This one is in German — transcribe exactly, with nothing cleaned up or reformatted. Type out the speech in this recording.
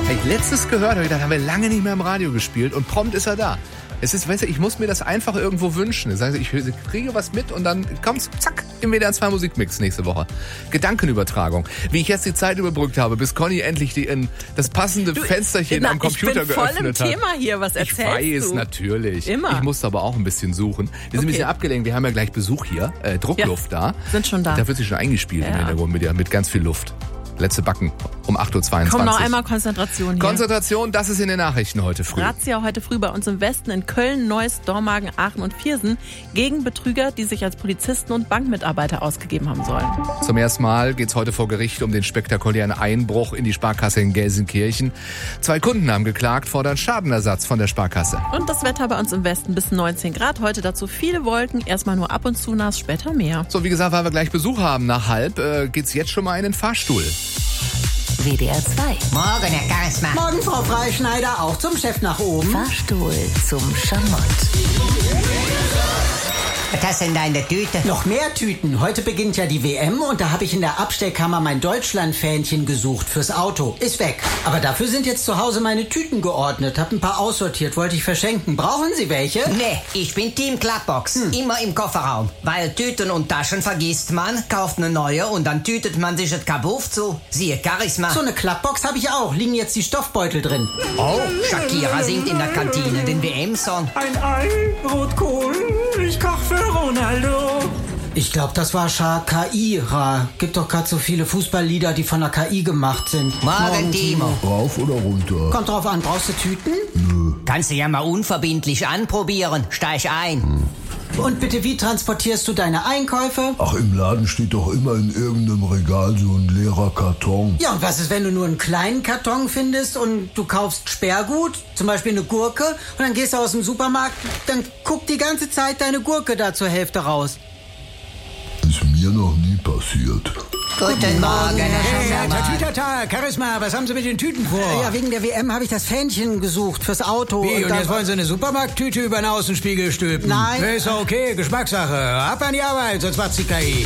Habe ich letztes gehört, habe ich gedacht, haben wir lange nicht mehr im Radio gespielt und prompt ist er da. Es ist, weißt du, ich muss mir das einfach irgendwo wünschen. Das heißt, ich kriege was mit und dann kommt's, zack, im W D R zwei Musikmix nächste Woche. Gedankenübertragung. Wie ich jetzt die Zeit überbrückt habe, bis Conny endlich die in das passende du, Fensterchen na, am Computer geöffnet hat. Ich bin voll im Thema hier, was erzählst Ich weiß, du? natürlich. Immer. Ich musste aber auch ein bisschen suchen. Wir sind okay. ein bisschen abgelenkt, wir haben ja gleich Besuch hier, äh, Druckluft ja, da. Sind schon da. Da wird sich schon eingespielt ja. im Hintergrund mit, mit ganz viel Luft. Letzte Backen um acht Uhr zweiundzwanzig. Komm, noch einmal Konzentration hier. Konzentration, das ist in den Nachrichten heute früh. Razzia heute früh bei uns im Westen in Köln, Neuss, Dormagen, Aachen und Viersen gegen Betrüger, die sich als Polizisten und Bankmitarbeiter ausgegeben haben sollen. Zum ersten Mal geht es heute vor Gericht um den spektakulären Einbruch in die Sparkasse in Gelsenkirchen. Zwei Kunden haben geklagt, fordern Schadenersatz von der Sparkasse. Und das Wetter bei uns im Westen bis neunzehn Grad. Heute dazu viele Wolken, erstmal nur ab und zu nass, später mehr. So, wie gesagt, weil wir gleich Besuch haben nach halb, äh, geht's jetzt schon mal in den Fahrstuhl. W D R zwei. Morgen, Herr Charisma. Morgen, Frau Freischneider, auch zum Chef nach oben. Fahrstuhl zum Schamott. Was hast du denn da in der Tüte? Noch mehr Tüten. Heute beginnt ja die W M und da habe ich in der Abstellkammer mein Deutschland-Fähnchen gesucht fürs Auto. Ist weg. Aber dafür sind jetzt zu Hause meine Tüten geordnet. Hab ein paar aussortiert, wollte ich verschenken. Brauchen Sie welche? Nee, ich bin Team Klappbox. Hm. Immer im Kofferraum. Weil Tüten und Taschen vergisst man, kauft eine neue und dann tütet man sich das Kabuff zu. Siehe Charisma. So eine Klappbox habe ich auch. Liegen jetzt die Stoffbeutel drin. Oh, Shakira singt in der Kantine den W M-Song. Ein Ei, Rotkohl, ich koch für Ronaldo. Ich glaube, das war Shakira. Gibt doch gerade so viele Fußballlieder, die von der K I gemacht sind. Morgen, Morgen Timo. Rauf oder runter? Kommt drauf an. Brauchst du Tüten? Nö. Kannst du ja mal unverbindlich anprobieren. Steig ein. Hm. Und bitte, wie transportierst du deine Einkäufe? Ach, im Laden steht doch immer in irgendeinem Regal so ein leerer Karton. Ja, und was ist, wenn du nur einen kleinen Karton findest und du kaufst Sperrgut, zum Beispiel eine Gurke, und dann gehst du aus dem Supermarkt, dann guckt die ganze Zeit deine Gurke da zur Hälfte raus. Ist mir noch nie passiert. Guten Morgen, Herr Tatütata, Charisma, was haben Sie mit den Tüten vor? Ja, wegen der W M habe ich das Fähnchen gesucht fürs Auto. Wie, und, und jetzt wollen Sie eine Supermarkttüte über den Außenspiegel stülpen? Nein. Ist okay, Geschmackssache. Ab an die Arbeit, sonst macht's die K I.